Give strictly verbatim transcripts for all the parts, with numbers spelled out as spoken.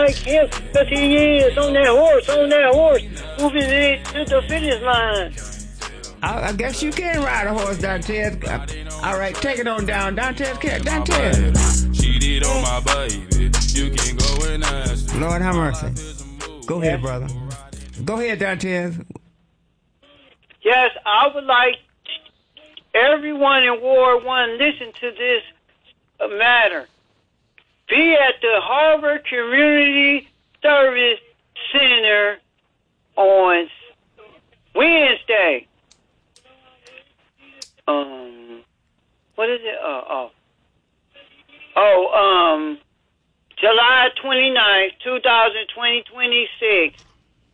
like him because he is on that horse, on that horse, moving it to the finish line. I, I guess you can ride a horse, Dantes. All right, take it on down, Dantes. Dantes. She did on my baby. You can go and ask. Lord have mercy. Go ahead, brother. Go ahead, Dantes. Yes, I would like everyone in Ward One listen to this matter. Be at the Harvard Community Service Center on Wednesday. Um, what is it? Oh, oh, oh. Um, July twenty-ninth, twenty twenty-six.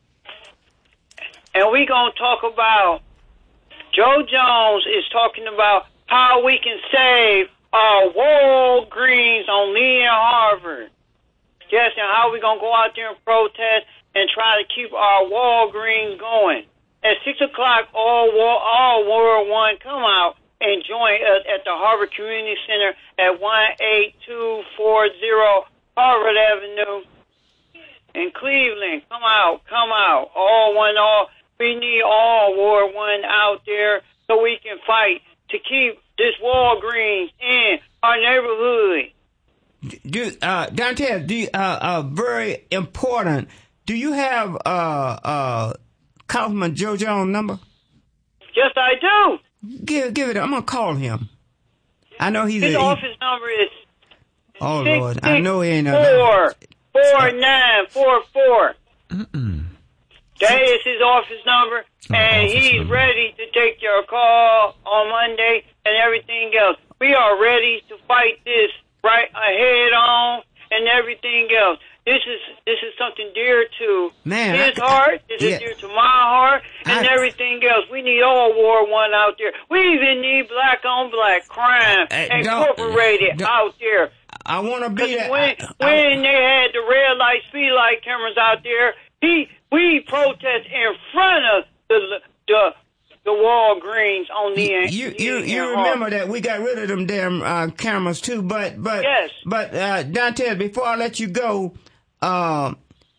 And we're going to talk about, Joe Jones is talking about how we can save our Walgreens on Lee and Harvard. Yes, and how we're going to go out there and protest and try to keep our Walgreens going. At six o'clock, all, all World One, come out and join us at the Harvard Community Center at one eight two four zero Harvard Avenue in Cleveland. Come out, come out. All one, all. We need all Ward One out there so we can fight to keep this Walgreens in our neighborhood. Do, uh, Dantes, do you, uh, uh, very important. Do you have uh, uh, Councilman Joe Jones' number? Yes, I do. Give, give it. I'm gonna call him. I know he's his a, office he, number is. Oh six, Lord, six, I know he ain't a four four nine four four. Mm-mm. That is his office number, oh, and office he's number. ready to take your call on Monday and everything else. We are ready to fight this right head on and everything else. This is this is something dear to Man, his I, heart. This yeah. is dear to my heart and I, everything else. We need all Ward One out there. We even need black on black crime uh, incorporated don't, out there. I want to be there. When, I, I, when they had the red light, speed light cameras out there, he we protest in front of the the the Walgreens on the you you you, you remember that we got rid of them damn uh, cameras too, but but yes. but uh, Dantes, before I let you go, uh,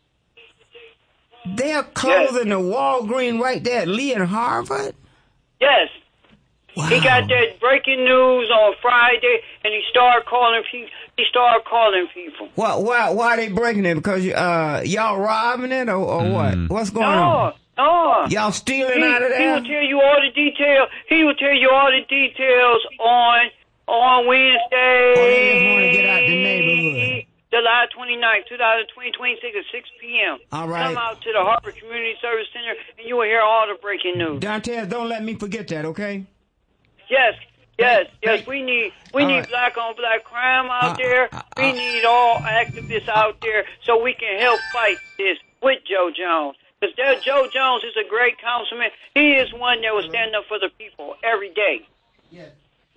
they're closing yes. the Walgreens right there at Lee and Harvard. Yes. Wow. He got that breaking news on Friday, and he started calling people. He started calling people. Why? Why? Why are they breaking it? Because uh, y'all robbing it, or, or mm. what? What's going no, on? No, y'all stealing he, out of there. He will tell you all the details. He will tell you all the details on on Wednesday. Oh, they just want to get out the neighborhood. July twenty-ninth, twenty twenty-six at six p.m. All right. Come out to the Harvard Community Service Center, and you will hear all the breaking news. Dantes, don't let me forget that, okay? Yes, yes, yes. Hey. We need we All need right. black on black crime out Uh, there. uh, uh, we need all activists out there so we can help fight this with Joe Jones. Because Joe Jones is a great councilman. He is one that will stand up for the people every day. Yes.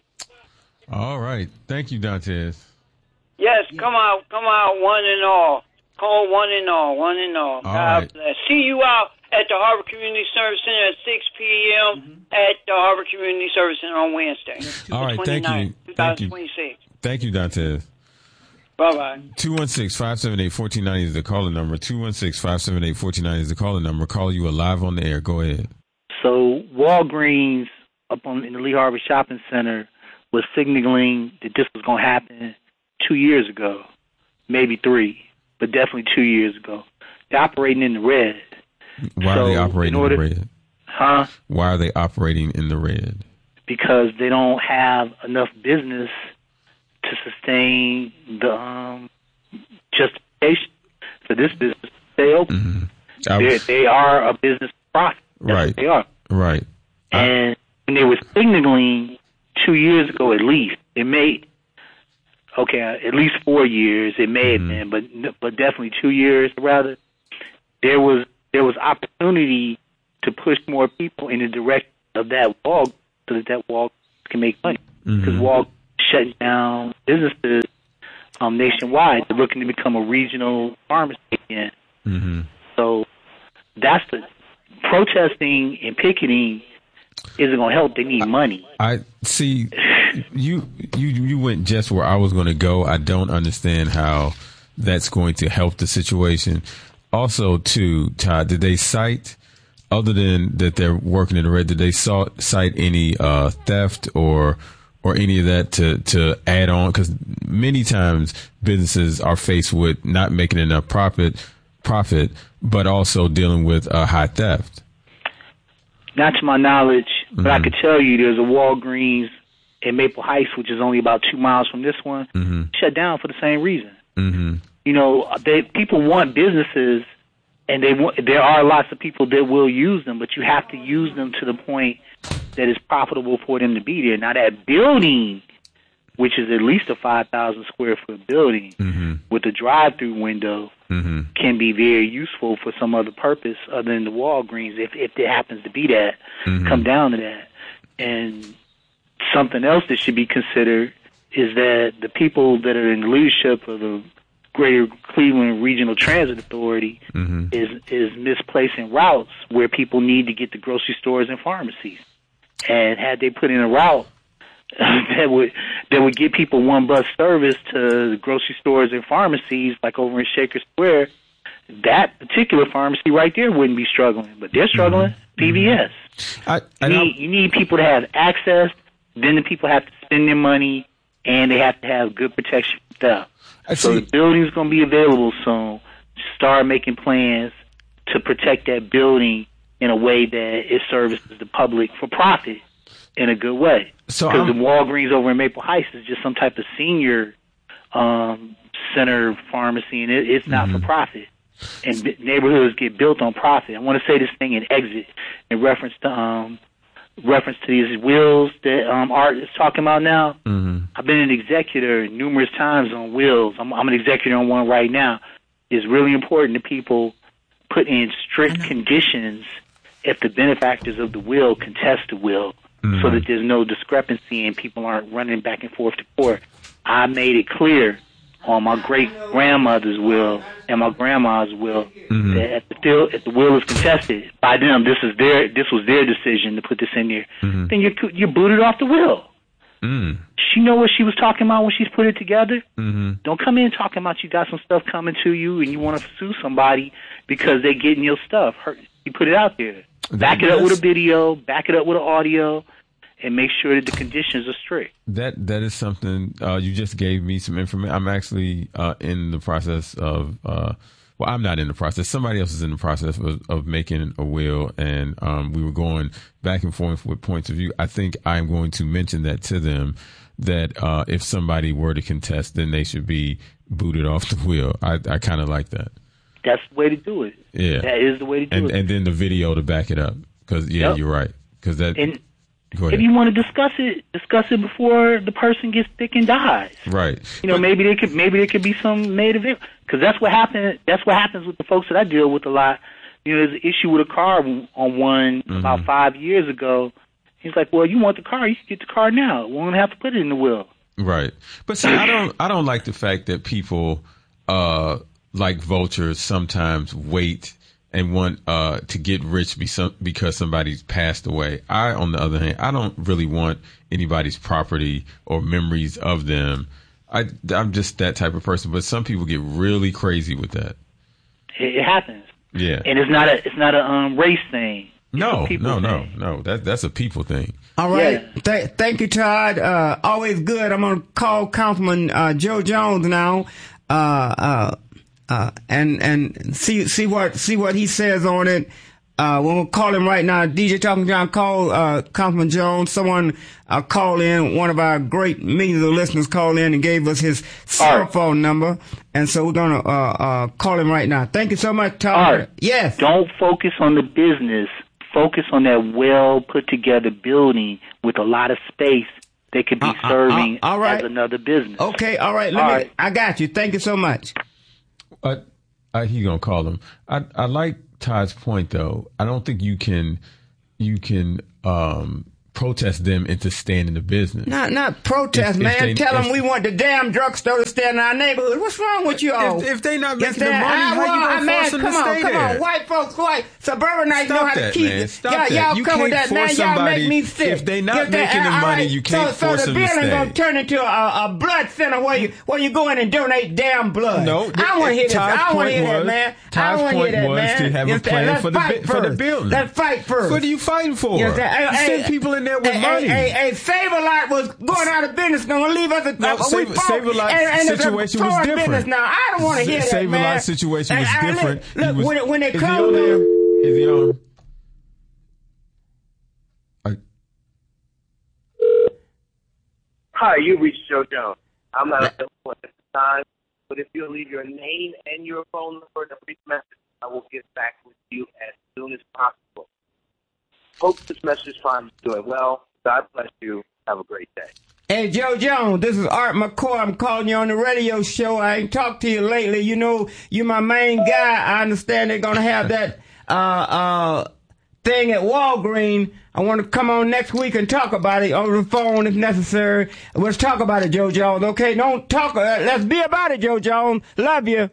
All right. Thank you, Dantes. Yes, come out, come out, one and all. Call one and all, one and all. All God right. bless. See you out at the Harvard Community Service Center at six p.m. Mm-hmm. at the Harvard Community Service Center on Wednesday. All right, thank you. Thank you. Thank you, Dantes. Bye-bye. two one six, five seven eight, one four nine zero is the calling number. two one six, five seven eight, one four nine zero is the calling number. Call you live on the air. Go ahead. So Walgreens up on in the Lee Harvard Shopping Center was signaling that this was going to happen two years ago, maybe three, but definitely two years ago. They're operating in the red. Why so are they operating in, order, in the red? Huh? Why are they operating in the red? Because they don't have enough business to sustain the um, justification for this business to stay open. Mm-hmm. Was, they are a business profit. That's right. what they are. Right. And I, when they were signaling two years ago at least, it made, okay, at least four years it may mm-hmm. have been, but but definitely two years rather, there was there was opportunity to push more people in the direction of that wall so that that wall can make money. Because mm-hmm. wall shut down businesses um, nationwide. They're looking to become a regional pharmacy again. Mm-hmm. So that's the protesting and picketing isn't going to help. They need money. I see. You you you went just where I was going to go. I don't understand how that's going to help the situation. Also, too, Todd, did they cite, other than that they're working in the red, did they saw, cite any uh, theft or or any of that to, to add on? Because many times businesses are faced with not making enough profit, profit, but also dealing with uh, high theft. Not to my knowledge, but Mm-hmm. I could tell you there's a Walgreens in Maple Heights, which is only about two miles from this one, Mm-hmm. shut down for the same reason. Mm-hmm. You know, they people want businesses, and they want, there are lots of people that will use them, but you have to use them to the point that it's profitable for them to be there. Now, that building, which is at least a five thousand square foot building Mm-hmm. with a drive-through window, Mm-hmm. can be very useful for some other purpose other than the Walgreens, if if it happens to be that, Mhm. come down to that. And something else that should be considered is that the people that are in the leadership of the Greater Cleveland Regional Transit Authority Mhm. is is misplacing routes where people need to get to grocery stores and pharmacies. And had they put in a route that would that would get people one bus service to the grocery stores and pharmacies, like over in Shaker Square, that particular pharmacy right there wouldn't be struggling. But they're struggling. Mm-hmm. P V S. I, You I need, you need people to have access. Then the people have to spend their money, and they have to have good protection from theft. I So see. the building's going to be available soon. Start making plans to protect that building in a way that it services the public for profit in a good way. So Because the I'm- Walgreens over in Maple Heights is just some type of senior um, center pharmacy, and it, it's not Mm-hmm. for profit. And b- neighborhoods get built on profit. I want to say this thing in exit in reference to um, reference to these wills that um, Art is talking about now. Mhm. I've been an executor numerous times on wills. I'm, I'm an executor on one right now. It's really important that people put in strict conditions if the benefactors of the will contest the will, so that there's no discrepancy and people aren't running back and forth to court. I made it clear on my great grandmother's will and my grandma's will that if the, will, if the will is contested by them, this is their this was their decision to put this in there. Then you're you're booted off the will. Mm. She know what she was talking about when she's put it together. Mm-hmm. Don't come in talking about you got some stuff coming to you and you want to sue somebody because they getting your stuff. Her, you put it out there. Back it up with a video. Back it up with an audio. And make sure that the conditions are strict. That that is something uh, you just gave me some information. I'm actually uh, in the process of. Uh, well, I'm not in the process. Somebody else is in the process of, of making a will, and um, we were going back and forth with points of view. I think I'm going to mention that to them that uh, if somebody were to contest, then they should be booted off the will. I, I kind of like that. That's the way to do it. Yeah, That is the way to do and it. and then the video to back it up. Because yeah, Yep. you're right. Because that. And Go ahead. if you want to discuss it, discuss it before the person gets sick and dies. Right. You know, But- maybe they could, maybe there could be some made of it, because that's what happened. That's what happens with the folks that I deal with a lot. You know, there's an issue with a car on one Mm-hmm. about five years ago. He's like, "Well, you want the car? You can get the car now. We won't have to put it in the will." Right. But see, I don't I don't like the fact that people uh like vultures sometimes wait and want uh to get rich be some, because somebody's passed away. I, on the other hand, I don't really want anybody's property or memories of them. I I'm just that type of person, but some people get really crazy with that. It, it happens, Yeah. and it's not a it's not a um, race thing. It's No, a people no, no, thing. no. That that's a people thing. All right. Yeah. Th- thank you, Todd. Uh, always good. I'm going to call Councilman uh, Joe Jones now, uh, uh, uh, and and see see what see what he says on it. Uh, we'll call him right now. D J Talking John, call uh, Councilman Jones. Someone uh, called in. One of our great millions of listeners called in and gave us his cell right. phone number, and so we're going to uh, uh, call him right now. Thank you so much, Todd. All right. Yes. Don't focus on the business. Focus on that well put together building with a lot of space that could be Uh, uh, uh, serving all right. as another business. Okay. All right. Let All me. right. I got you. Thank you so much. Uh, uh, he gonna call him. I I like Todd's point though. I don't think you can you can um, protest them into staying in the business. Not not protest, If- if man. they- Tell them if- we want the damn drugstore to stay in our neighborhood. What's wrong with you all? If, if they not Yes, making the sir. money, I, how well, you I gonna mean, force them come to on, stay come there? on. White folks, white suburbanites know Stop how to that, keep man. it. Stop y'all, that. y'all You come with can't that, man. force Y'all somebody- make me sick. if they not Yes, sir. making the All money, right. you can't so, force so them to the building stay. gonna turn into a, a blood center where you where you go in and donate damn blood. No, I don't want to hear this. Todd's I don't want point to hear that, was- man. I Todd's don't want to hear point that, was man. to have a Yes, sir. plan Let's for the fight bu- for the first. building. Let's fight first. What are you fighting for? Yes, sir. You Hey, send hey, people in there with hey, money. Hey, hey, hey, Save-A-Lot was going out of business. Going to leave us. A, No, a, Save- we fought, Save-A-Lot and, and it's a situation was foreign different. business now. I don't want to hear that, Save-A-Lot man. situation was And I- different. Look, He was- when it, when it Is he comes on there? Is he on? I- Hi, you reached Joe Jones. I'm not available at this time, but if you'll leave your name and your phone number in a brief message, I will get back with you as soon as possible. Hope this message finds you doing well. God bless you. Have a great day. Hey, Joe Jones, this is Art McCoy. I'm calling you on the radio show. I ain't talked to you lately. You know, you're my main guy. I understand they're going to have that uh, uh, thing at Walgreens. I want to come on next week and talk about it on the phone if necessary. Let's talk about it, Joe Jones. Okay, don't talk. Uh, let's be about it, Joe Jones. Love you.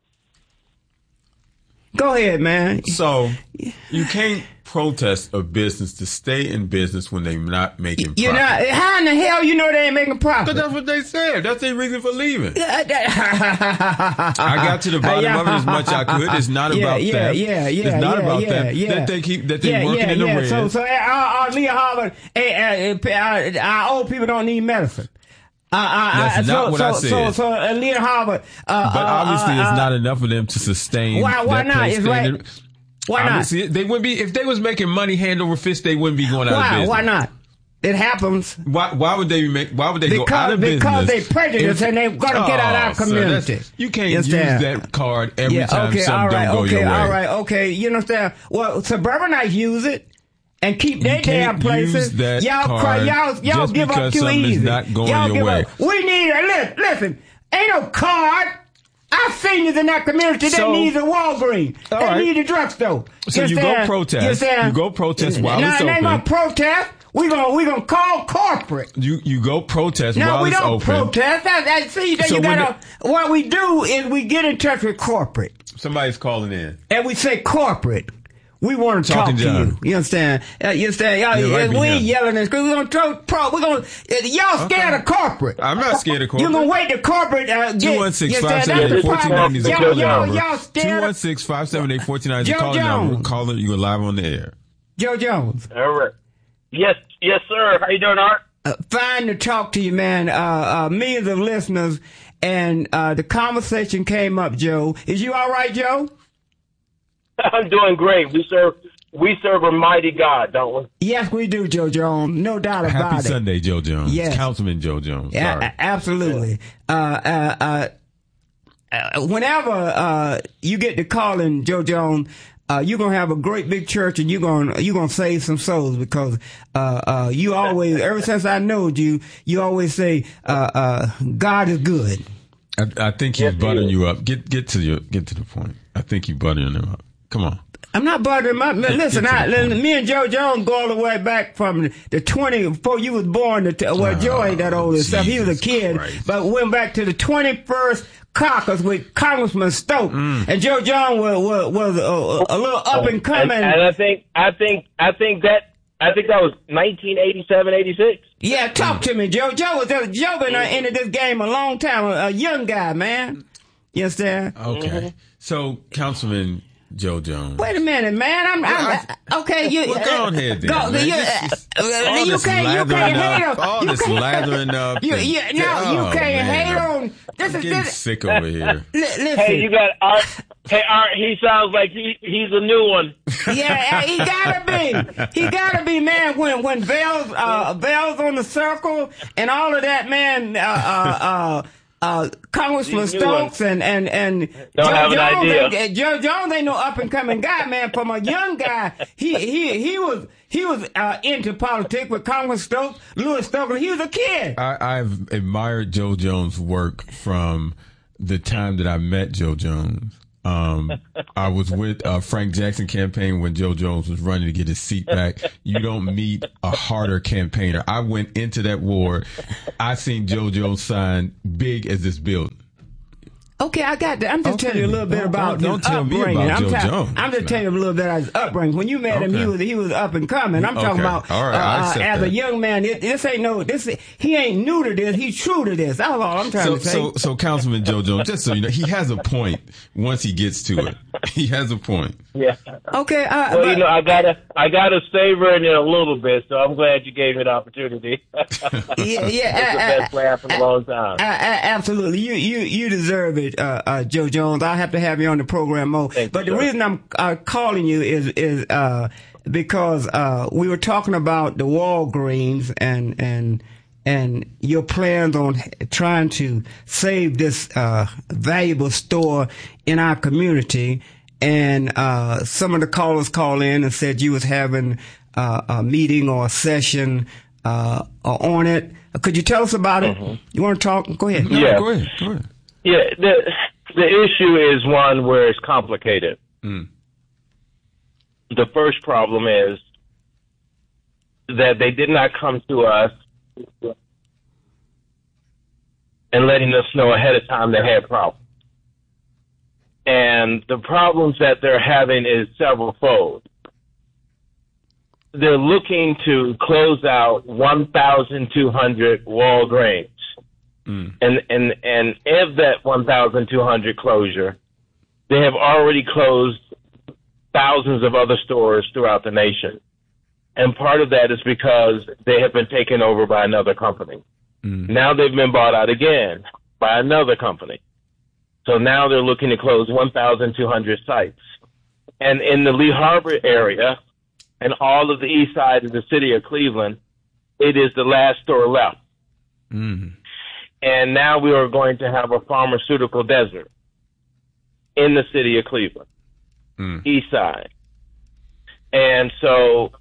Go ahead, man. So you can't protest a business to stay in business when they're not making profit. You're not. How in the hell you know they ain't making profit? Because that's what they said. That's their reason for leaving. I I got to the bottom of it as much as I could. It's not yeah, about yeah, that. Yeah, yeah, It's not yeah, about yeah, that. yeah. That they keep that they're yeah, working yeah, in the yeah. red. So, so uh, uh, Leah Harvard, uh, uh, uh, our old people don't need medicine. Uh, uh, That's uh, not so, what so, I said. So, so uh, Leah Harvard. Uh, but uh, obviously, uh, it's uh, not enough for them to sustain. Why? Why that not? place It's right. standard. Why not? Obviously, they wouldn't be if they was making money hand over fist. They wouldn't be going out of Why? business. Why not? It happens. Why? Why would they make? Why would they Because, go out of because business? they prejudice if- and they're gonna get out of our Oh, sir, community. that's- you can't You use understand? that card every Yeah, time okay, something all right, don't go okay, your way. all right, okay. You understand? Well, suburbanites use it and keep their You damn can't places. use that y'all, card cry, y'all, y'all just give up because too something is easy. not going y'all your give way. Up. We need a listen. Listen, ain't no card. Our seniors in that community, they So- need a Walgreens. All They right. need a drugstore. So you go understand? protest. understand? You go protest while now, it's they ain't open. gonna protest. We gonna we gonna call corporate. You you go protest No, while we it's don't open. protest. That, that, see, that So you when gotta. What we do is we get in touch with corporate Somebody's calling in. and we say, corporate, we want to talk Talking to John. you. You understand? Uh, you understand? Y'all, Yeah, right we ain't behind. yelling and screaming. We're gonna throw pro. We're gonna. Uh, y'all scared of corporate. I'm not scared of corporate. You're gonna wait to corporate. Uh, get, two one six, you five understand? seven eight, That's the one four nine problem. is the Y'all, calling y'all, number. y'all two scared. one six, five seven eight, one four nine is the Joe calling number. Jones. Caller, you're live on the air. Joe Jones. All right. Yes, yes, sir. How you doing, Art? Uh, fine to talk to you, man. Uh, uh, millions of listeners, and uh, the conversation came up. Joe, is you all right, Joe? I'm doing great. We serve we serve a mighty God, don't we? Yes, we do, Joe Jones. No doubt about Happy it. Sunday, Joe Jones. Yes. Councilman Joe Jones. Yeah, Sorry. a- absolutely. Uh, uh, uh, uh, whenever uh, you get to calling Joe Jones, uh, you're gonna have a great big church, and you're gonna you're gonna save some souls because uh, uh, you always, ever since I knowed you, you always say uh, uh, God is good. I, I think he's Yes, he buttering is. you up. Get get to your get to the point. I think you're buttering him up. Come on. I'm not buttering my. Listen, get to I, the point. me and Joe Jones go all the way back from the twenty before you was born. To, well, Joe ain't that old and stuff. He was a Jesus kid, Christ. but went back to the twenty-first caucus with Congressman Stokes, Mm. and Joe Jones was was, was a, a little up and coming. And, and I think I think I think that I think that was nineteen eighty-seven, eighty-six. Yeah, talk to me, Joe. Joe was uh, Joe been uh, into this game a long time. A, a young guy, man. You understand? Okay. So, Councilman Joe Jones. Wait a minute, man. I'm, I'm Well, okay. You well, go on ahead, then, Go, man. you, Just- uh, all you this can't. You lathering can't hate up, on. all you this can't- lathering up You, and- you, no, Oh, you can't man, hate I'm- on. This I'm is getting this. sick over here. Li- listen. Hey, you got Art. Hey, Art. He sounds like he he's a new one. Yeah, he gotta be. He gotta be, man. When when Vale's uh, Vale's on the circle and all of that, man. Uh, uh, uh, uh, Congressman These new Stokes and and and Don't Joe have an Jones. idea. Ain't, uh, Joe Jones ain't no up and coming guy, man. From a young guy, he he he was he was uh, into politics with Congressman Stokes, Louis Stokes. He was a kid. I, I've admired Joe Jones' work from the time that I met Joe Jones. Um, I was with uh, Frank Jackson campaign when Joe Jones was running to get his seat back. You don't meet a harder campaigner. I went into that war. I seen Joe Jones sign big as this building. Okay, I got that. I'm just Okay. telling you a little bit Don't- about don't his tell me upbringing. about I'm, Joe ta- Jones I'm just now. telling you a little bit about his upbringing. When you met him, he Okay. was he was up and coming. I'm talking Okay. about All right, I uh, uh, accept as that. a young man. It, this ain't no this. He ain't new to this. He's true to this. That's all I'm trying So, to say. so, so, Councilman Joe Jones, just so you know, he has a point once he gets to it. He has a point. Yeah. okay, uh, Well, but, you know, I gotta, I gotta savor it in a little bit, so I'm glad you gave me the opportunity. yeah, yeah, That's the uh, best laugh in a long time. Uh, uh, absolutely, you you you deserve it, uh, uh, Joe Jones. I have to have you on the program more. Thank but you, the sir. reason I'm uh, calling you is is uh, because uh, we were talking about the Walgreens and and and your plans on trying to save this uh, valuable store in our community. And uh, some of the callers called in and said you was having uh, a meeting or a session uh, on it. Could you tell us about it? Mm-hmm. You want to talk? Go ahead. No, Yeah. Go ahead. Go ahead. Yeah, the the issue is one where it's complicated. Mm. The first problem is that they did not come to us and letting us know ahead of time they had problems. And the problems that they're having is several fold. They're looking to close out one thousand two hundred Walgreens. Mm. And, and, and of that one thousand two hundred closure, they have already closed thousands of other stores throughout the nation. And part of that is because they have been taken over by another company. Mm. Now they've been bought out again by another company. So now they're looking to close one thousand two hundred sites. And in the Lee Harbor area and all of the east side of the city of Cleveland, it is the last store left. Mm. And now we are going to have a pharmaceutical desert in the city of Cleveland, Mm. east side. And so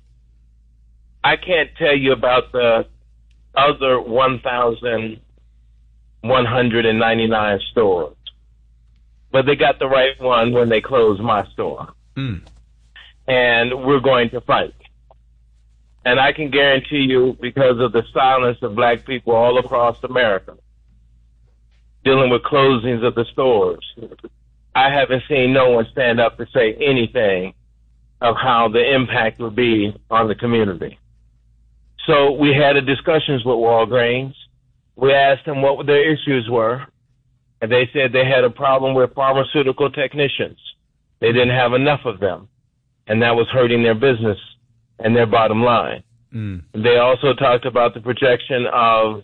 I can't tell you about the other one thousand one hundred ninety-nine stores, but they got the right one when they closed my store. Mm. And we're going to fight. And I can guarantee you, because of the silence of black people all across America, dealing with closings of the stores, I haven't seen no one stand up to say anything of how the impact would be on the community. So we had a discussions with Walgreens. We asked them what their issues were, and they said they had a problem with pharmaceutical technicians. They didn't have enough of them, and that was hurting their business and their bottom line. Mm. They also talked about the projection of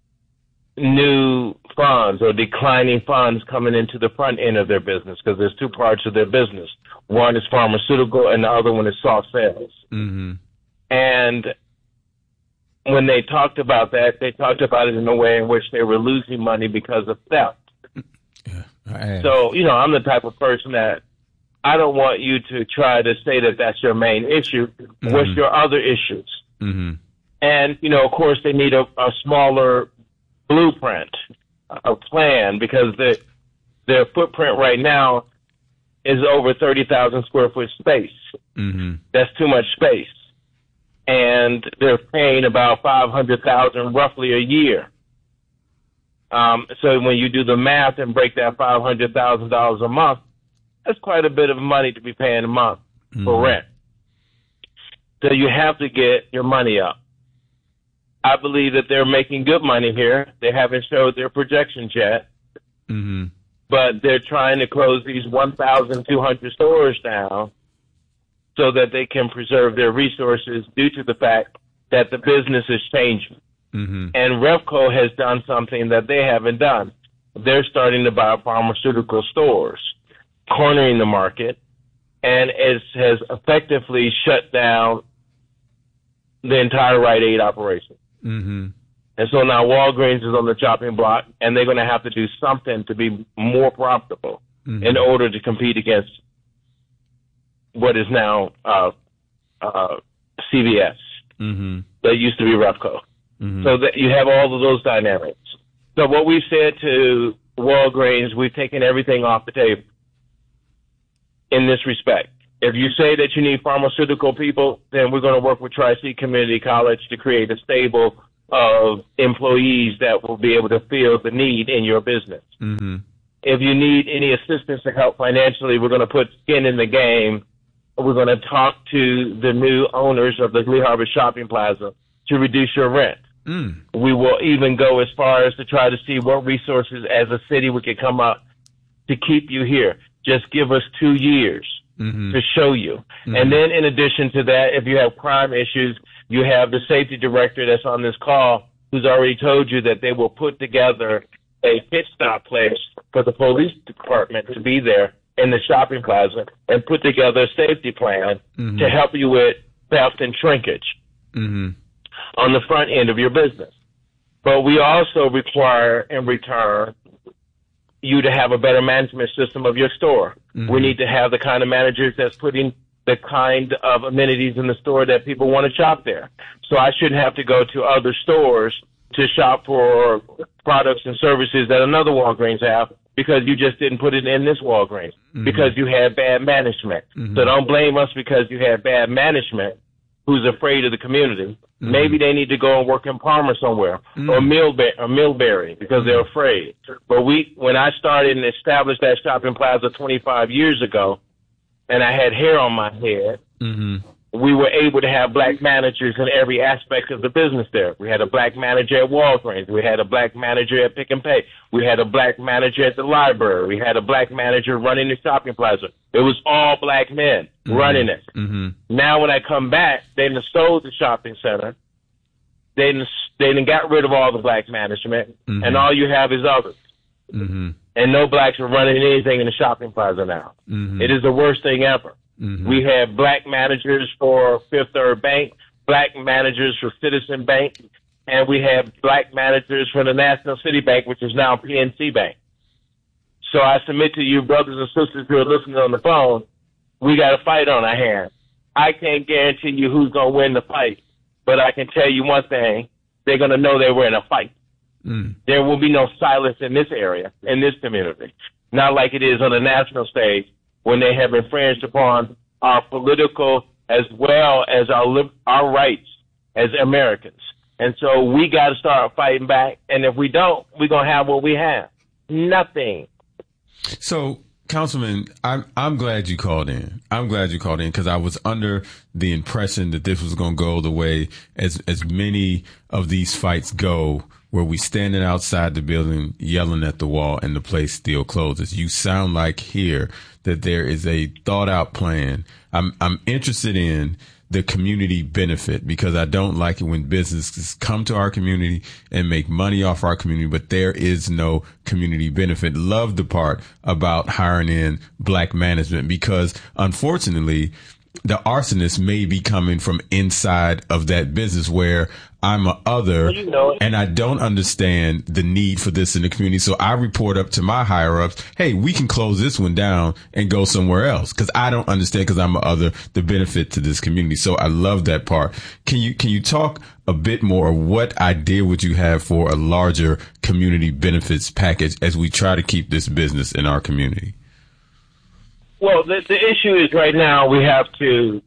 new funds or declining funds coming into the front end of their business, because there's two parts of their business. One is pharmaceutical and the other one is soft sales. Mm-hmm. And when they talked about that, they talked about it in a way in which they were losing money because of theft. I So, you know, I'm the type of person that I don't want you to try to say that that's your main issue. What's Mhm. your other issues? Mm-hmm. And, you know, of course, they need a, a smaller blueprint, a plan, because the, their footprint right now is over thirty thousand square foot space. Mm-hmm. That's too much space. And they're paying about five hundred thousand roughly a year. Um, so when you do the math and break that five hundred thousand dollars a month, that's quite a bit of money to be paying a month for Mhm. rent. So you have to get your money up. I believe that they're making good money here. They haven't showed their projections yet, Mm-hmm. but they're trying to close these one thousand two hundred stores down so that they can preserve their resources due to the fact that the business is changing. Mm-hmm. And Revco has done something that they haven't done. They're starting to buy pharmaceutical stores, cornering the market, and it has effectively shut down the entire Rite Aid operation. Mm-hmm. And so now Walgreens is on the chopping block, and they're going to have to do something to be more profitable Mhm. in order to compete against what is now uh, uh, C V S. Mm-hmm. That used to be Revco. Mm-hmm. So that you have all of those dynamics. So what we've said to Walgreens, we've taken everything off the table. in this respect. If you say that you need pharmaceutical people, then we're going to work with Tri-C Community College to create a stable of employees that will be able to fill the need in your business. Mm-hmm. If you need any assistance to help financially, we're going to put skin in the game. We're going to talk to the new owners of the Lee Harbor Shopping Plaza to reduce your rent. Mm. We will even go as far as to try to see what resources as a city we can come up to keep you here. Just give us two years mm-hmm. to show you. Mm-hmm. And then in addition to that, if you have crime issues, you have the safety director that's on this call who's already told you that they will put together a pit stop place for the police department to be there in the shopping plaza and put together a safety plan mm-hmm. to help you with theft and shrinkage mm-hmm. on the front end of your business. But we also require in return you to have a better management system of your store. Mm-hmm. We need to have the kind of managers that's putting the kind of amenities in the store that people want to shop there. So I shouldn't have to go to other stores to shop for products and services that another Walgreens have because you just didn't put it in this Walgreens mm-hmm. because you had bad management. Mm-hmm. So don't blame us because you had bad management who's afraid of the community. Mm-hmm. Maybe they need to go and work in Palmer somewhere mm-hmm. or Millberry, or Millberry because they're afraid. But we, when I started and established that shopping plaza twenty-five years ago, and I had hair on my head, mm-hmm. we were able to have black managers in every aspect of the business there. We had a black manager at Walgreens. We had a black manager at Pick and Pay. We had a black manager at the library. We had a black manager running the shopping plaza. It was all black men mm-hmm. running it. Mm-hmm. Now when I come back, they done sold the shopping center. They done, they done got rid of all the black management, mm-hmm. and all you have is others. Mm-hmm. And no blacks are running anything in the shopping plaza now. Mm-hmm. It is the worst thing ever. Mm-hmm. We have black managers for Fifth Third Bank, black managers for Citizen Bank, and we have black managers for the National City Bank, which is now P N C Bank. So I submit to you, brothers and sisters who are listening on the phone, we got a fight on our hands. I can't guarantee you who's going to win the fight, but I can tell you one thing. They're going to know they were in a fight. Mm. There will be no silence in this area, in this community, not like it is on the national stage when they have infringed upon our political as well as our our rights as Americans. And so we got to start fighting back. And if we don't, we're going to have what we have. Nothing. So, Councilman, I'm I'm glad you called in. I'm glad you called in because I was under the impression that this was going to go the way as as many of these fights go, where we standing outside the building yelling at the wall and the place still closes. You sound like here that there is a thought out plan. I'm I'm interested in the community benefit because I don't like it when businesses come to our community and make money off our community, but there is no community benefit. Love the part about hiring in black management because unfortunately the arsonist may be coming from inside of that business where I'm a other Well, you know it. and I don't understand the need for this in the community. So I report up to my higher ups, hey, we can close this one down and go somewhere else because I don't understand because I'm a other the benefit to this community. So I love that part. Can you can you talk a bit more of what idea would you have for a larger community benefits package as we try to keep this business in our community? Well, the, the issue is right now we have to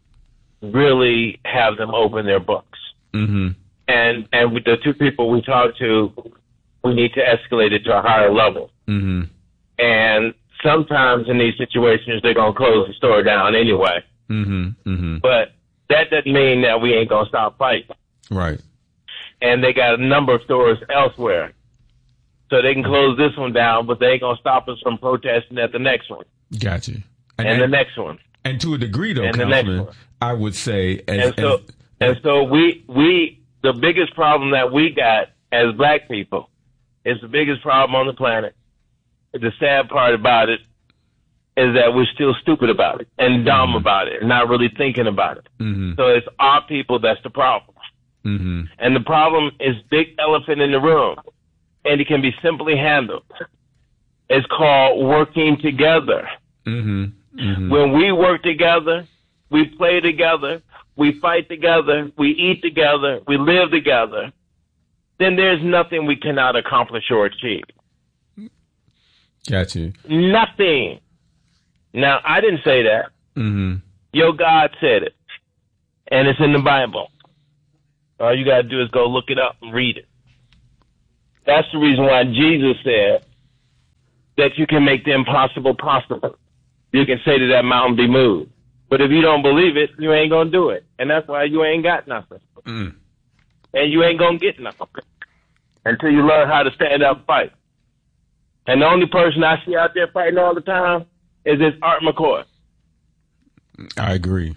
really have them open their books. Mm-hmm. And and with the two people we talked to, we need to escalate it to a higher level. Mm-hmm. And sometimes in these situations, they're going to close the store down anyway. Mm-hmm. Mm-hmm. But that doesn't mean that we ain't going to stop fighting. Right. And they got a number of stores elsewhere. So they can close this one down, but they ain't going to stop us from protesting at the next one. Gotcha. And, and the next one. And to a degree, though, And the next Councilman, one. I would say, as, And so, as, and so we, we, the biggest problem that we got as black people is the biggest problem on the planet. The sad part about it is that we're still stupid about it and dumb mm-hmm. about it and not really thinking about it. mm-hmm. So it's our people that's the problem. Mm-hmm. And the problem is big elephant in the room, and it can be simply handled. It's called working together. Mm-hmm. Mm-hmm. When we work together, we play together, we fight together, we eat together, we live together, then there's nothing we cannot accomplish or achieve. Got you. Nothing. Now, I didn't say that. Mm-hmm. Your God said it. And it's in the Bible. All you got to do is go look it up and read it. That's the reason why Jesus said that you can make the impossible possible. You can say to that mountain, be moved. But if you don't believe it, you ain't going to do it. And that's why you ain't got nothing. Mm. And you ain't going to get nothing until you learn how to stand up and fight. And the only person I see out there fighting all the time is this Art McCoy. I agree.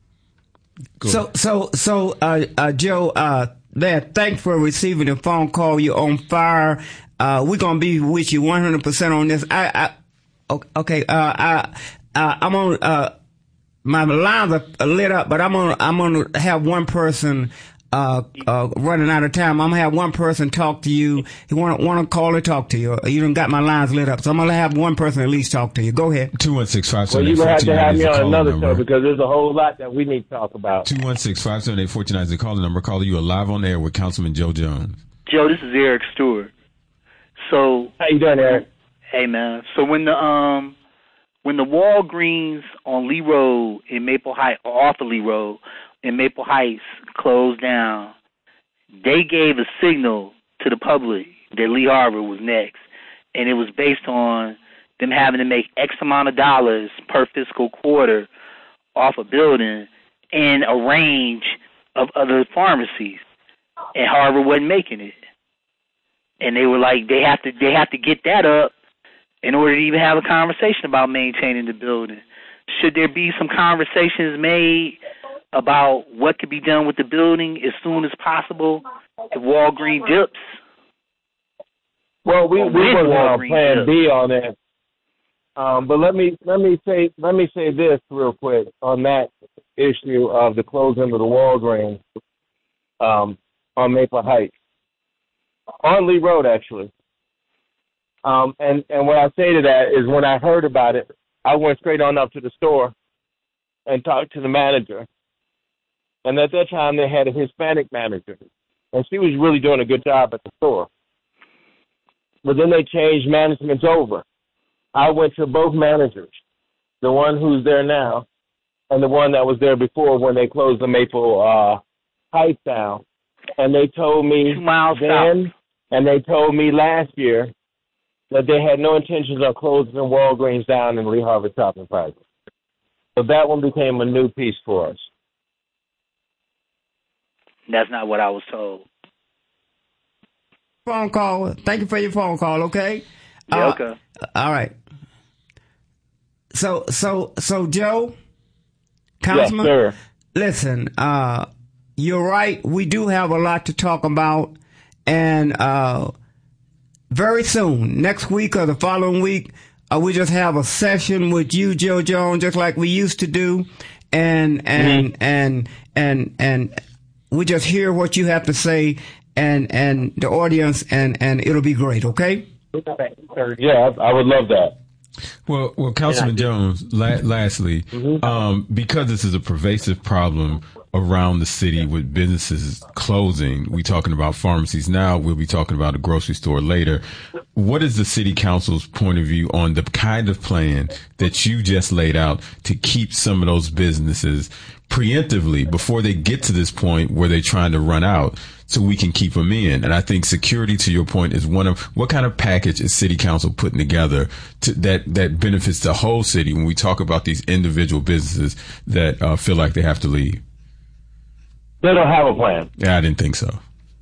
Go So, ahead. so, so, uh, uh, Joe, uh, there, thanks for receiving the phone call. You're on fire. Uh, we're going to be with you one hundred percent on this. I, I, okay, uh, I, uh, I'm on, uh, my lines are lit up, but I'm on, I'm going to have one person, uh, uh, running out of time. I'm going to have one person talk to you. He want to, want to call or talk to you. You done got my lines lit up. So I'm going to have one person at least talk to you. Go ahead. two one six, five Well, seven eight, you're going to have four two to nine have is me the on calling another number. show because there's a whole lot that we need to talk about. two one six, five seven eight, four two nine is the calling number. Caller, you are live on air with Councilman Joe Jones. Joe, this is Eric Stewart. So, How you doing, Eric? hey man. So when the um when the Walgreens on Lee Road in Maple Heights, or off of Lee Road in Maple Heights closed down, they gave a signal to the public that Lee Harvard was next, and it was based on them having to make X amount of dollars per fiscal quarter off a building and a range of other pharmacies, and Harvard wasn't making it. And they were like, they have to, they have to get that up in order to even have a conversation about maintaining the building. Should there be some conversations made about what could be done with the building as soon as possible if Walgreens dips? Well, we we With wasn't on Walgreens, Plan yeah. B on that. Um, but let me let me say let me say this real quick on that issue of the closing of the Walgreens um, on Maple Heights, on Lee Road actually. Um, and and what I say to that is when I heard about it, I went straight on up to the store and talked to the manager. And at that time, they had a Hispanic manager, and she was really doing a good job at the store. But then they changed managements over. I went to both managers, the one who's there now and the one that was there before when they closed the Maple uh, Heights down. And they told me Two miles then, south. and they told me last year that they had no intentions of closing Walgreens down in Lee Harvard Shopping Plaza. So that one became a new piece for us. That's not what I was told. Phone call. Thank you for your phone call. Okay. Yeah, Uh, okay. All right. So, so, so, Joe, Councilman, Yes, sir. listen. Uh, you're right. We do have a lot to talk about, and uh, very soon, next week or the following week, uh, we just have a session with you, Joe Jones, just like we used to do, and and mm-hmm. and and and we just hear what you have to say, and and the audience, and and it'll be great. Okay. Yeah, I, I would love that. Well, well, Councilman Jones, la- lastly, mm-hmm. um, because this is a pervasive problem around the city with businesses closing, we're talking about pharmacies now, we'll be talking about a grocery store later. What is the city council's point of view on the kind of plan that you just laid out to keep some of those businesses preemptively before they get to this point where they're trying to run out, so we can keep them in? And I think security, to your point, is one of what kind of package is city council putting together to, that that benefits the whole city when we talk about these individual businesses that uh, feel like they have to leave? They don't have a plan. Yeah, I didn't think so.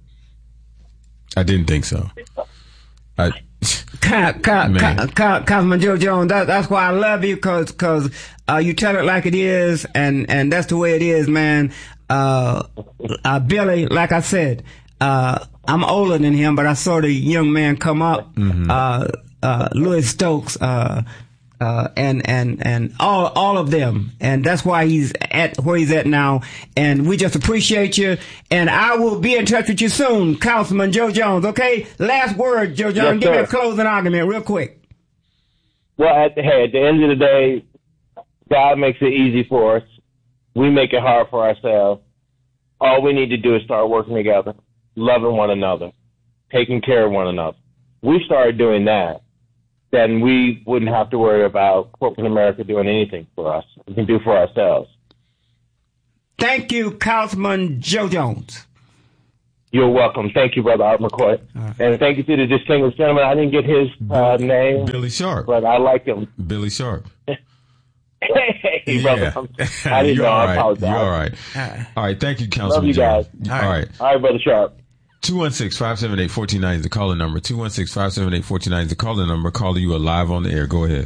I didn't think so. I, Councilman Joe Jones, that, that's why I love you, cause, cause, uh, you tell it like it is, and, and that's the way it is, man. Uh, uh, Billy, like I said, uh, I'm older than him, but I saw the young man come up, mm-hmm. uh, uh, Louis Stokes, uh, uh, and, and, and all, all of them. And that's why he's at where he's at now. And we just appreciate you. And I will be in touch with you soon, Councilman Joe Jones. Okay. Last word, Joe Jones. Yes, Give me sir. a closing argument real quick. Well, at the, hey, at the end of the day, God makes it easy for us. We make it hard for ourselves. All we need to do is start working together, loving one another, taking care of one another. We started doing that. then we wouldn't have to worry about corporate America doing anything for us. We can do for ourselves. Thank you, Councilman Joe Jones. You're welcome. Thank you, Brother Art McCoy. Right. And thank you to the distinguished gentleman. I didn't get his uh, name. Billy Sharp. But I like him. Billy Sharp. Hey, yeah. brother. I didn't You're know. all I right. apologize. You're all right. All right. Thank you, Councilman Love you guys. Jones. All right. All right, Brother Sharp. two one six, five seven eight, one four nine is the caller number. two one six, five seven eight, one four nine is the caller number. Caller, you are live on the air. Go ahead.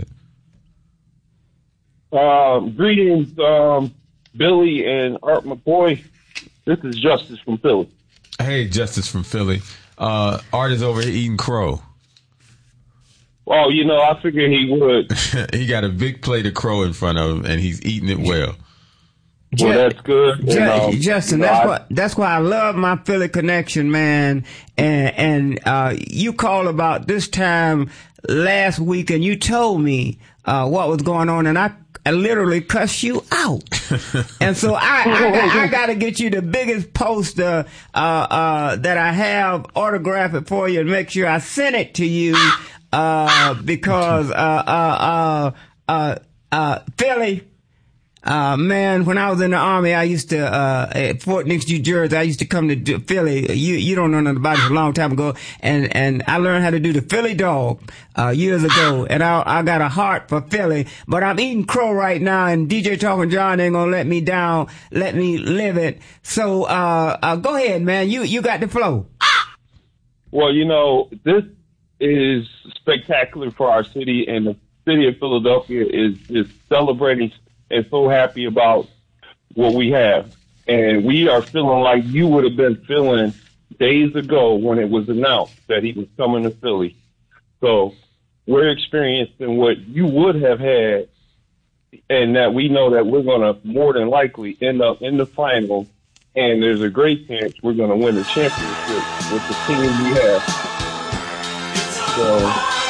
Um, greetings, um, Billy and Art McCoy. This is Justice from Philly. Hey, Justice from Philly. Uh, Art is over here eating crow. Oh, you know, I figured he would. He got a big plate of crow in front of him, and he's eating it well. Well, that's good. Just, and, um, Justin, you know, that's I, why that's why I love my Philly connection, man. And and uh, you called about this time last week, and you told me uh, what was going on, and I, I literally cussed you out. And so I I, got, I got to get you the biggest poster uh, uh, that I have, autograph it for you, and make sure I send it to you uh, because uh, uh, uh, uh, uh, Philly. Uh, man, when I was in the Army, I used to, uh, at Fort Knox, New Jersey, I used to come to Philly. You, you don't know nothing about it, a long time ago. And, and I learned how to do the Philly dog, uh, years ago. And I, I got a heart for Philly, but I'm eating crow right now, and D J Talking John ain't gonna let me down, let me live it. So, uh, uh, go ahead, man. You, you got the flow. Well, you know, this is spectacular for our city, and the city of Philadelphia is, is celebrating and so happy about what we have. And we are feeling like you would have been feeling days ago when it was announced that he was coming to Philly. So we're experiencing what you would have had, and that we know that we're going to more than likely end up in the final. And there's a great chance we're going to win the championship with the team we have. So,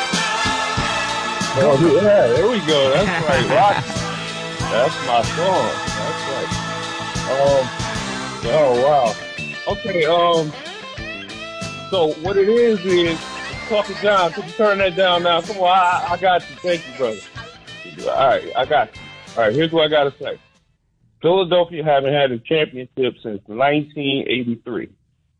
oh, yeah, there we go. That's right. Rock. That's my song. That's right. Um. Oh wow. Okay. Um. So what it is is talking down. Could you turn that down now? Come on. I, I got you. Thank you, brother. All right. I got you. All right. Here's what I got to say. Philadelphia haven't had a championship since nineteen eighty-three.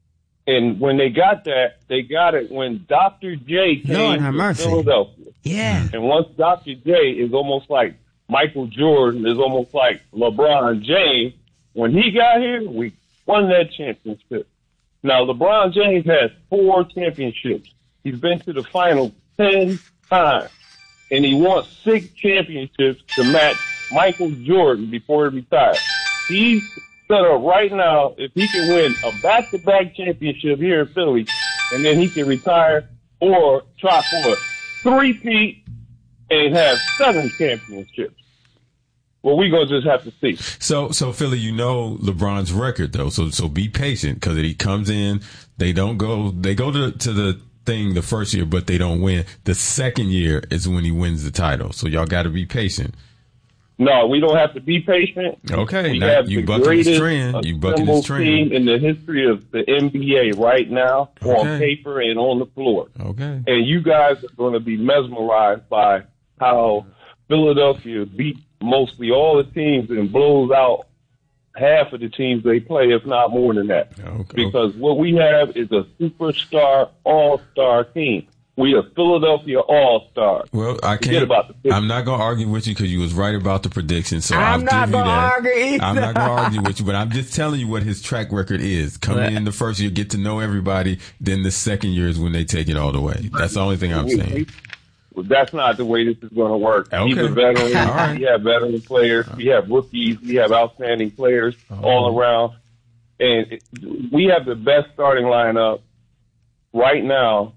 And when they got that, they got it when Doctor J came Lord have to mercy. Philadelphia. Yeah. And once Doctor J is almost like Michael Jordan, is almost like LeBron James. When he got here, we won that championship. Now, LeBron James has four championships. He's been to the final ten times. And he wants six championships to match Michael Jordan before he retires. He's set up right now, if he can win a back-to-back championship here in Philly, and then he can retire or try for a three-peat and have seven championships. Well, we gonna just have to see. So, so Philly, you know LeBron's record though. So, so be patient because he comes in. They don't go. They go to to the thing the first year, but they don't win. The second year is when he wins the title. So y'all got to be patient. No, we don't have to be patient. Okay, we now have you the bucking his greatest trend. You bucking his assembled trend. team in the history of the N B A right now, Okay. on paper and on the floor. Okay. And you guys are going to be mesmerized by how Philadelphia beat mostly all the teams and blows out half of the teams they play, if not more than that. Okay. Because what we have is a superstar all-star team. We are Philadelphia all-stars. Well, I Forget can't. about the I'm not going to argue with you because you was right about the prediction. So I'm I'll not give you gonna that. argue either. I'm not going to argue with you, but I'm just telling you what his track record is. Coming in the first year, get to know everybody. Then the second year is when they take it all the way. That's the only thing I'm We- saying. we- Well, that's not the way this is going to work. Okay. He's a veteran. All right. We have veteran players. We have rookies. We have outstanding players all around. And it, we have the best starting lineup right now.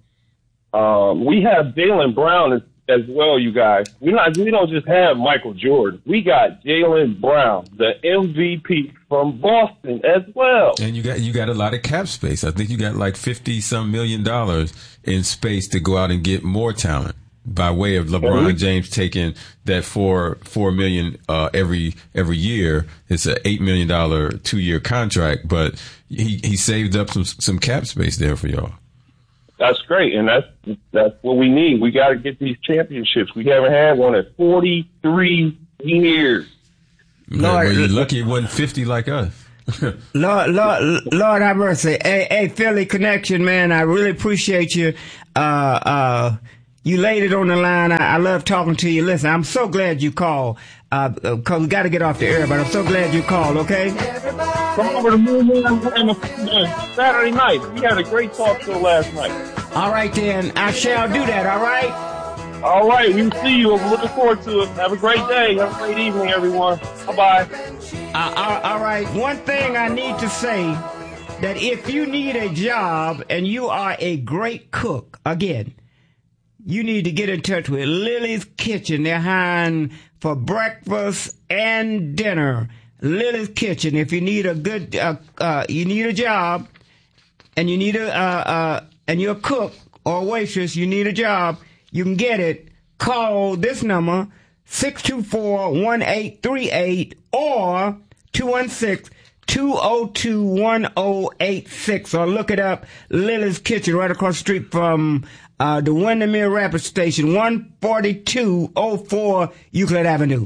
Um, we have Jaylen Brown as, as well, you guys. We not we don't just have Michael Jordan. We got Jaylen Brown, the M V P from Boston as well. And you got you got a lot of cap space. I think you got like fifty some million dollars in space to go out and get more talent by way of LeBron we- James taking that four four million uh, every every year. It's an eight million dollar two year contract, but he he saved up some some cap space there for y'all. That's great, and that's that's what we need. We got to get these championships. We haven't had one in forty-three years. Lord, well, you're lucky it wasn't fifty like us. Lord, Lord, Lord have mercy. Hey, hey, Philly Connection, man, I really appreciate you. Uh, uh, you laid it on the line. I, I love talking to you. Listen, I'm so glad you called, uh, cause we got to get off the air, but I'm so glad you called, okay? Come over to Moon Man on Saturday night. We had a great talk show last night. All right, then. I shall do that, all right? All right, we will see you. I'm looking forward to it. Have a great day. Have a great evening, everyone. Bye-bye. Uh, all right. One thing I need to say, that if you need a job and you are a great cook, again, you need to get in touch with Lily's Kitchen. They're hiring for breakfast and dinner. Lily's Kitchen. If you need a good, uh, uh, you need a job, and you need a, uh, uh, and you're a cook or a waitress, you need a job, you can get it. Call this number, six two four, one eight three eight or two one six, two oh two, one oh eight six, or look it up, Lily's Kitchen, right across the street from uh, the Windermere Rapids Station, one forty-two oh four Euclid Avenue.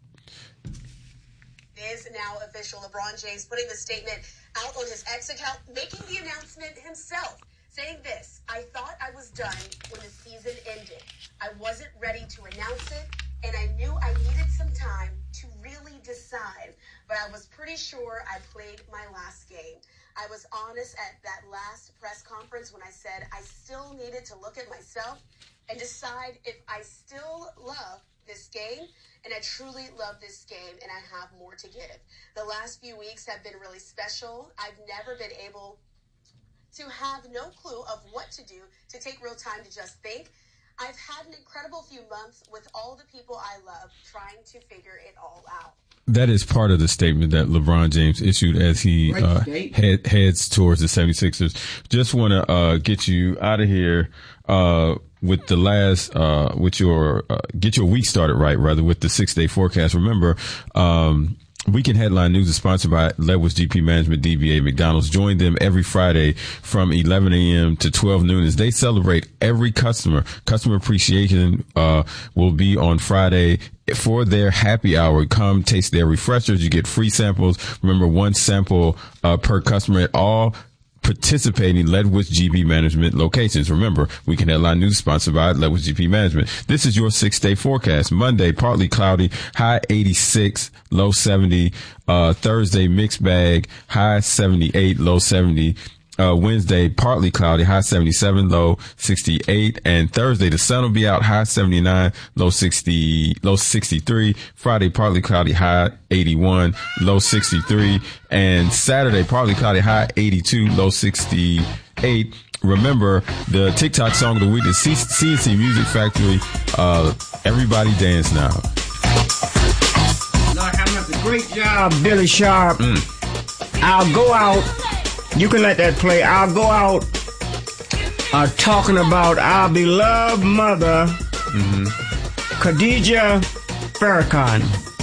It is now official. LeBron James putting the statement out on his X account, making the announcement himself, saying this: I thought I was done when the season ended. I wasn't ready to announce it, and I knew I needed some time to really decide, but I was pretty sure I played my last game. I was honest at that last press conference when I said I still needed to look at myself and decide if I still love this game, and I truly love this game, and I have more to give. The last few weeks have been really special. I've never been able to have no clue of what to do, to take real time to just think. I've had an incredible few months with all the people I love trying to figure it all out. That is part of the statement that LeBron James issued as he uh, head, heads towards the seventy-sixers. Just want to uh, get you out of here uh, with the last, uh, with your, uh, get your week started right, rather, with the six-day forecast. Remember, um, Weekend Headline News is sponsored by Ledwidge G P Management, D B A McDonald's. Join them every Friday from eleven a.m. to twelve noon as they celebrate every customer. Customer appreciation uh will be on Friday for their happy hour. Come taste their refreshers. You get free samples. Remember, one sample uh per customer at all participating Ledwidge G P Management locations. Remember, Weekend Headline News sponsored by Ledwidge G P Management. This is your six-day forecast. Monday, partly cloudy, high eighty-six, low seventy. Uh, Thursday, mixed bag, high seventy-eight, low seventy. Uh, Wednesday, partly cloudy, high seventy-seven, low sixty-eight. And Thursday, the sun will be out, high seventy-nine, low sixty, low sixty-three. Friday, partly cloudy, high eighty-one, low sixty-three. And Saturday, partly cloudy, high eighty-two, low sixty-eight. Remember, the TikTok song of the week is C N C Music Factory. Uh, everybody dance now. Lord, how much a great job, Billy Sharp. Mm. I'll go out. You can let that play. I'll go out uh, talking about our beloved mother, mm-hmm. Khadija Farrakhan,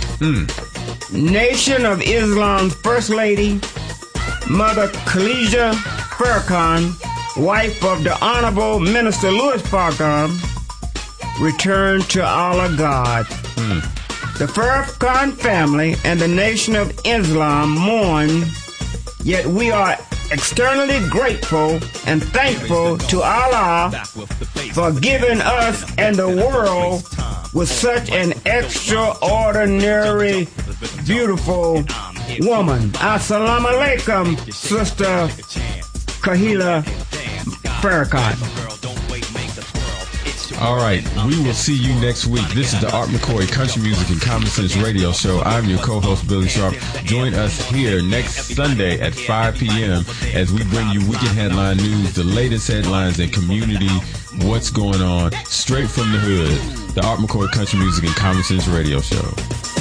mm. Nation of Islam's First Lady, Mother Khadija Farrakhan, wife of the Honorable Minister Louis Farrakhan, returned to Allah God. Mm. The Farrakhan family and the Nation of Islam mourn, yet we are externally grateful and thankful to Allah for giving us and the world with such an extraordinary, beautiful woman. Assalamu alaikum, Sister Khadija Farrakhan. All right, we will see you next week. This is the Art McCoy Country Music and Common Sense Radio Show. I'm your co-host, Billy Sharp. Join us here next Sunday at five p.m. as we bring you Weekend Headline News, the latest headlines and community, what's going on, straight from the hood. The Art McCoy Country Music and Common Sense Radio Show.